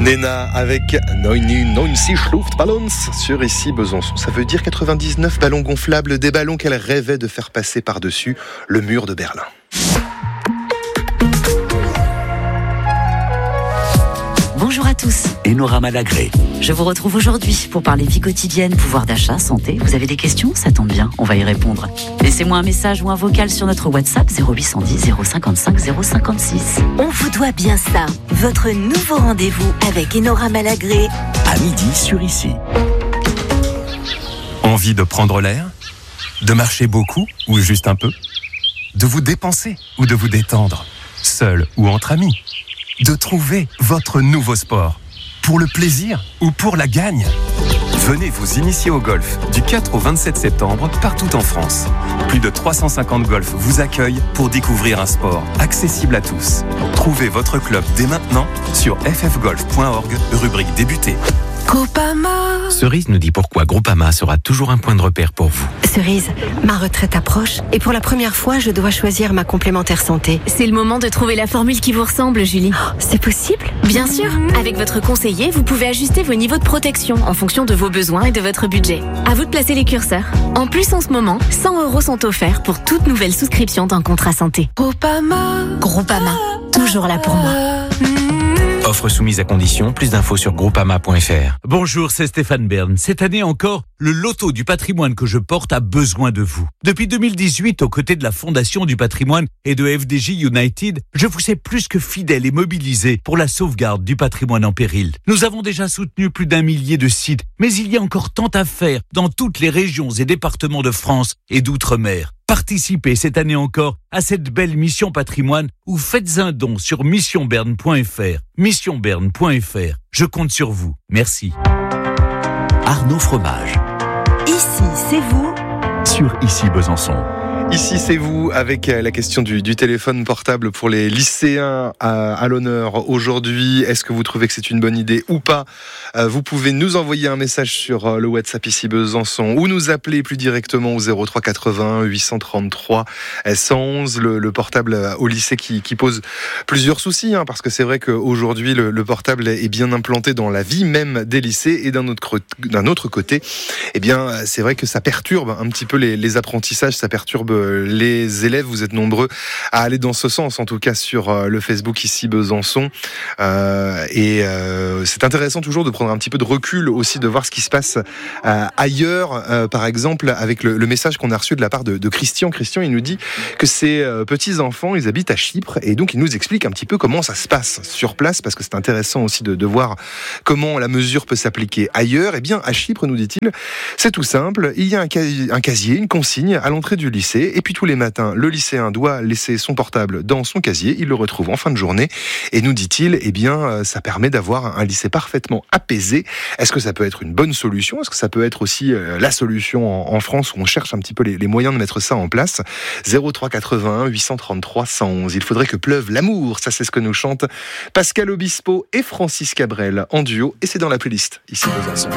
Nena avec 99 Luftballons sur ici Besançon. Ça veut dire 99 ballons gonflables, des ballons qu'elle rêvait de faire passer par-dessus le mur de Berlin. Bonjour à tous. Enora Malagré. Je vous retrouve aujourd'hui pour parler vie quotidienne, pouvoir d'achat, santé. Vous avez des questions ? Ça tombe bien, on va y répondre. Laissez-moi un message ou un vocal sur notre WhatsApp 0810 055 056. On vous doit bien ça. Votre nouveau rendez-vous avec Enora Malagré. À midi sur ici. Envie de prendre l'air ? De marcher beaucoup ou juste un peu ? De vous dépenser ou de vous détendre ? Seul ou entre amis ? De trouver votre nouveau sport, pour le plaisir ou pour la gagne. Venez vous initier au golf du 4 au 27 septembre partout en France. Plus de 350 golfs vous accueillent pour découvrir un sport accessible à tous. Trouvez votre club dès maintenant sur ffgolf.org, rubrique débuter. Groupama. Cerise nous dit pourquoi Groupama sera toujours un point de repère pour vous. Cerise, ma retraite approche et pour la première fois, je dois choisir ma complémentaire santé. C'est le moment de trouver la formule qui vous ressemble, Julie. Oh, c'est possible ? Bien sûr, avec votre conseiller, vous pouvez ajuster vos niveaux de protection en fonction de vos besoins et de votre budget. À vous de placer les curseurs. En plus, en ce moment, 100 € sont offerts pour toute nouvelle souscription d'un contrat santé. Groupama. Groupama, toujours là pour moi. Offre soumise à condition, plus d'infos sur groupama.fr. Bonjour, c'est Stéphane Bern. Cette année encore, le loto du patrimoine que je porte a besoin de vous. Depuis 2018, aux côtés de la Fondation du patrimoine et de FDJ United, je vous sais plus que fidèle et mobilisé pour la sauvegarde du patrimoine en péril. Nous avons déjà soutenu plus d'1 millier de sites, mais il y a encore tant à faire dans toutes les régions et départements de France et d'outre-mer. Participez cette année encore à cette belle mission patrimoine ou faites un don sur missionberne.fr. Missionberne.fr. Je compte sur vous. Merci. Arnaud Fromage. Ici, c'est vous. Sur ici Besançon. Ici, c'est vous, avec la question du téléphone portable pour les lycéens à l'honneur aujourd'hui. Est-ce que vous trouvez que c'est une bonne idée ou pas ? Vous pouvez nous envoyer un message sur le WhatsApp ici Besançon ou nous appeler plus directement au 03 80 833 111, le portable au lycée qui pose plusieurs soucis, parce que c'est vrai qu'aujourd'hui, le portable est bien implanté dans la vie même des lycées et d'un autre côté, eh bien, c'est vrai que ça perturbe un petit peu les apprentissages, ça perturbe les élèves. Vous êtes nombreux à aller dans ce sens, en tout cas sur le Facebook ici Besançon. C'est intéressant toujours de prendre un petit peu de recul aussi, de voir ce qui se passe ailleurs. Par exemple, avec le message qu'on a reçu de la part de Christian. Christian, il nous dit que ses petits-enfants, ils habitent à Chypre et donc il nous explique un petit peu comment ça se passe sur place, parce que c'est intéressant aussi de voir comment la mesure peut s'appliquer ailleurs. Eh bien, à Chypre, nous dit-il, c'est tout simple. Il y a un casier, une consigne à l'entrée du lycée. Et puis tous les matins, le lycéen doit laisser son portable dans son casier. Il le retrouve en fin de journée. Et nous dit-il, eh bien, ça permet d'avoir un lycée parfaitement apaisé. Est-ce que ça peut être une bonne solution ? Est-ce que ça peut être aussi la solution en France, où on cherche un petit peu les moyens de mettre ça en place ? 03 81 833 111. Il faudrait que pleuve l'amour. Ça, c'est ce que nous chantent Pascal Obispo et Francis Cabrel en duo. Et c'est dans la playlist ici Besançon.